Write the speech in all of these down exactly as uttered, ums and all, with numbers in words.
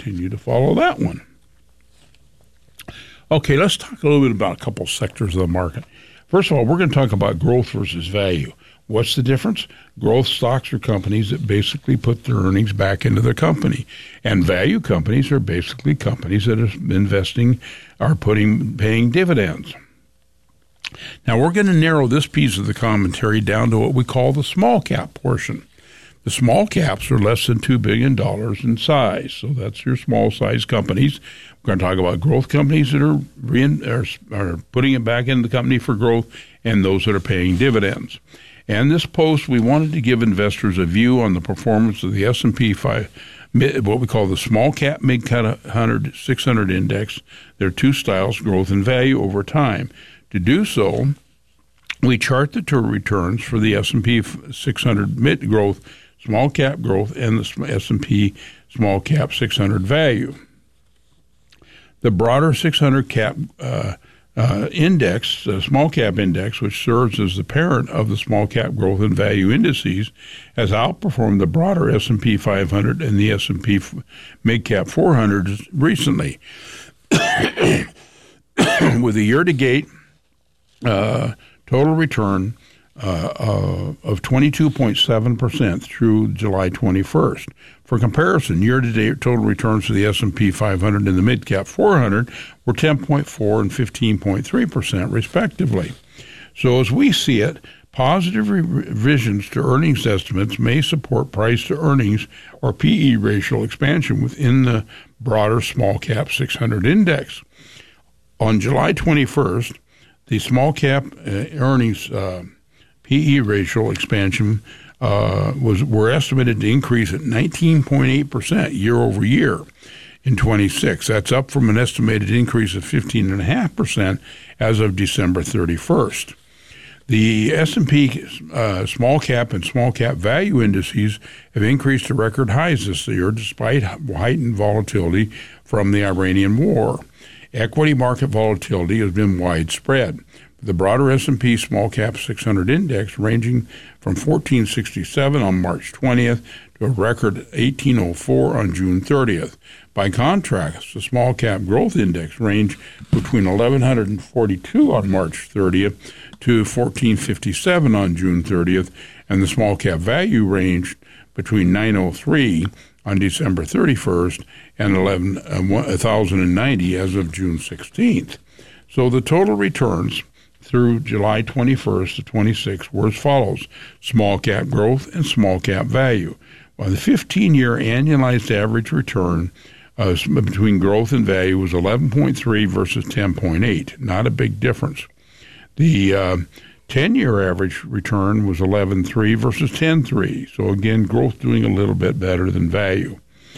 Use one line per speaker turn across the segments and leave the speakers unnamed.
continue to follow that one. Okay, let's talk a little bit about a couple sectors of the market. First of all, we're going to talk about growth versus value. What's the difference? Growth stocks are companies that basically put their earnings back into the company. And value companies are basically companies that are investing, are putting, paying dividends. Now, we're going to narrow this piece of the commentary down to what we call the small cap portion. The small caps are less than two billion dollars in size. So that's your small size companies. We're going to talk about growth companies that are, re- are, are putting it back into the company for growth and those that are paying dividends. And this post, we wanted to give investors a view on the performance of the S and P five, what we call the small cap mid cap one hundred six hundred index. There are two styles, growth and value over time. To do so, we chart the total returns for the S and P six hundred mid growth, small cap growth, and the S and P small cap six hundred value. The broader six hundred cap uh, uh, index, uh, small cap index, which serves as the parent of the small cap growth and value indices, has outperformed the broader S and P five hundred and the S and P mid cap four hundred recently. With a year-to-date uh, total return Uh, uh, of twenty-two point seven percent through July twenty-first. For comparison, year-to-date total returns for the S and P five hundred and the mid-cap four hundred were ten point four and fifteen point three percent, respectively. So as we see it, positive revisions to earnings estimates may support price-to-earnings or P E ratio expansion within the broader small-cap six hundred index. On July twenty-first, the small-cap uh, earnings uh, P E ratio expansion uh, was were estimated to increase at nineteen point eight percent year over year in twenty-six. That's up from an estimated increase of fifteen point five percent as of December thirty-first. The S and P uh, small cap and small cap value indices have increased to record highs this year despite heightened volatility from the Iranian war. Equity market volatility has been widespread. The broader S and P small cap six hundred index ranging from fourteen sixty-seven on March twentieth to a record eighteen oh four on June thirtieth. By contrast, the small cap growth index ranged between eleven forty-two on March thirtieth to fourteen fifty-seven on June thirtieth, and the small cap value ranged between nine oh three on December thirty-first and eleven thousand ninety as of June sixteenth. So the total returns through July twenty-first to twenty-sixth were as follows: small cap growth and small cap value. While the fifteen-year annualized average return uh, between growth and value was eleven point three versus ten point eight, not a big difference. The uh, ten-year average return was eleven point three versus ten point three, so again, growth doing a little bit better than value.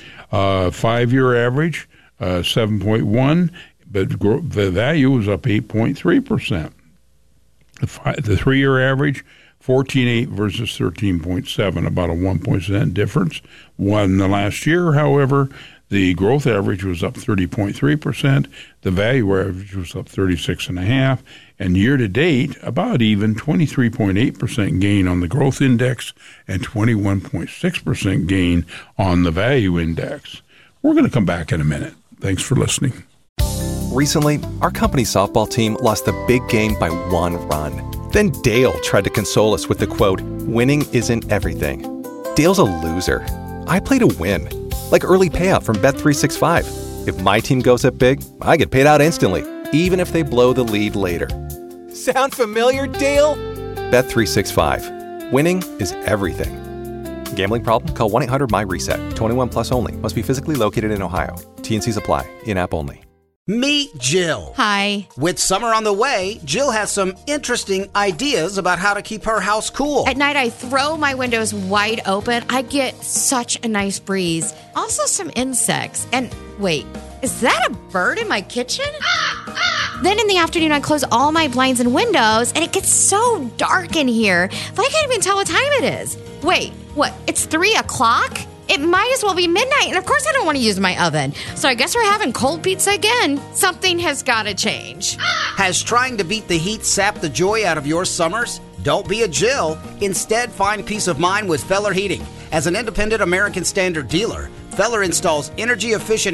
Uh, five-year average, uh, seven point one, but gro- the value was up eight point three percent. The, five, the three-year average, fourteen point eight versus thirteen point seven, about a one percent difference. One the last year, however, the growth average was up thirty point three percent, the value average was up thirty-six point five percent, and year-to-date, about even twenty-three point eight percent gain on the growth index and twenty-one point six percent gain on the value index. We're going to come back in a minute. Thanks for listening.
Recently, our company softball team lost the big game by one run. Then Dale tried to console us with the quote, "Winning isn't everything." Dale's a loser. I play to win. Like early payout from Bet three sixty-five. If my team goes up big, I get paid out instantly, even if they blow the lead later. Sound familiar, Dale? Bet three sixty-five. Winning is everything. Gambling problem? Call one eight hundred M Y reset. twenty-one plus only. Must be physically located in Ohio. T and C's apply. In-app only.
Meet Jill.
Hi.
With summer on the way, Jill has some interesting ideas about how to keep her house cool.
At night, I throw my windows wide open. I get such a nice breeze. Also, some insects. And wait, is that a bird in my kitchen? Then in the afternoon, I close all my blinds and windows, and it gets so dark in here that I can't even tell what time it is. Wait, what? It's three o'clock? It might as well be midnight, and of course I don't want to use my oven. So I guess we're having cold pizza again. Something has got to change.
Has trying to beat the heat sapped the joy out of your summers? Don't be a Jill. Instead, find peace of mind with Feller Heating. As an independent American Standard dealer, Feller installs energy-efficient